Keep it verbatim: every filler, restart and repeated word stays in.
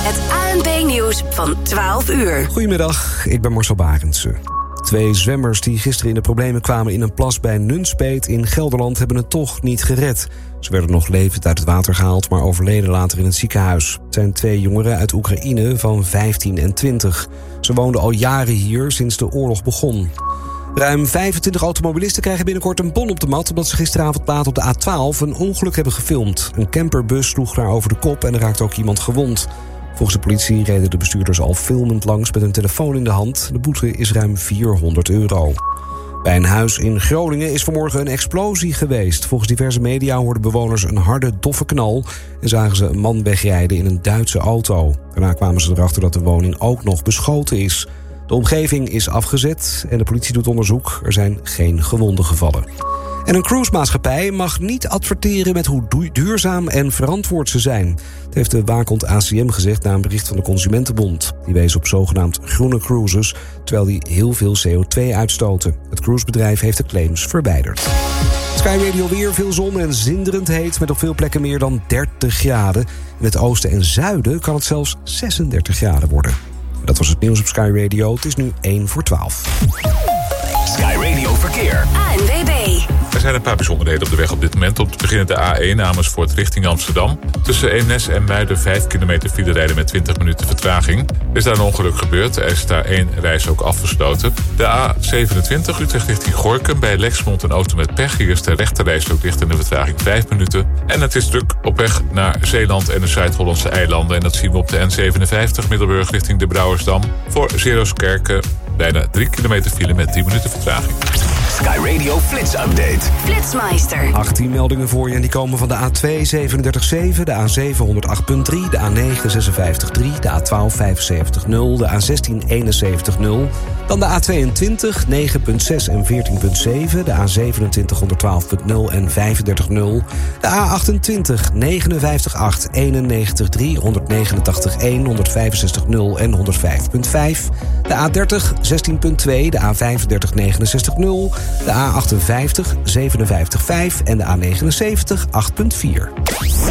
Het A N P-nieuws van twaalf uur. Goedemiddag, ik ben Marcel Barendse. Twee zwemmers die gisteren in de problemen kwamen in een plas bij Nunspeet in Gelderland hebben het toch niet gered. Ze werden nog levend uit het water gehaald, maar overleden later in het ziekenhuis. Het zijn twee jongeren uit Oekraïne van vijftien en twintig. Ze woonden al jaren hier sinds de oorlog begon. Ruim vijfentwintig automobilisten krijgen binnenkort een bon op de mat omdat ze gisteravond laat op de A twaalf een ongeluk hebben gefilmd. Een camperbus sloeg daar over de kop en er raakte ook iemand gewond. Volgens de politie reden de bestuurders al filmend langs met een telefoon in de hand. De boete is ruim vierhonderd euro. Bij een huis in Groningen is vanmorgen een explosie geweest. Volgens diverse media hoorden bewoners een harde, doffe knal en zagen ze een man wegrijden in een Duitse auto. Daarna kwamen ze erachter dat de woning ook nog beschoten is. De omgeving is afgezet en de politie doet onderzoek. Er zijn geen gewonden gevallen. En een cruisemaatschappij mag niet adverteren met hoe duurzaam en verantwoord ze zijn. Dat heeft de waakhond A C M gezegd na een bericht van de Consumentenbond. Die wees op zogenaamd groene cruises, terwijl die heel veel C O twee uitstoten. Het cruisebedrijf heeft de claims verwijderd. Sky Radio weer, veel zon en zinderend heet met op veel plekken meer dan dertig graden. In het oosten en zuiden kan het zelfs zesendertig graden worden. Dat was het nieuws op Sky Radio. Het is nu één voor twaalf. Sky Radio Verkeer. A N W B. Er zijn een paar bijzonderheden op de weg op dit moment. Om te beginnen de A één Amersfoort richting Amsterdam. Tussen Eemnes en Muiden vijf kilometer file rijden met twintig minuten vertraging. Er is daar een ongeluk gebeurd. Er is daar één reis ook afgesloten. De A zevenentwintig Utrecht richting Gorinchem. Bij Lexmond een auto met pech. Hier is de rechterreis ook dicht in de vertraging vijf minuten. En het is druk op weg naar Zeeland en de Zuid-Hollandse eilanden. En dat zien we op de N zevenenvijftig Middelburg richting de Brouwersdam. Voor Zeeroskerken bijna drie kilometer file met tien minuten vertraging. Sky Radio Flits Update. Flitsmeister. achttien meldingen voor je en die komen van de A twee zevenendertig zeven, de A zeven honderd acht punt drie, de A negen zesenvijftig drie, de A twaalf vijfenzeventig nul, de A zestien eenenzeventig nul, dan de A tweeëntwintig negen punt zes en veertien punt zeven, de A zevenentwintig honderdtwaalf punt nul en vijfendertig nul, de A achtentwintig negenenvijftig acht, eenennegentig drie, honderdnegenentachtig één, honderdvijfenzestig nul en honderdvijf punt vijf, de A dertig zestien punt twee, de A vijfendertig negenenzestig nul, de A achtenvijftig zevenenvijftig vijf en de A negenenzeventig acht punt vier.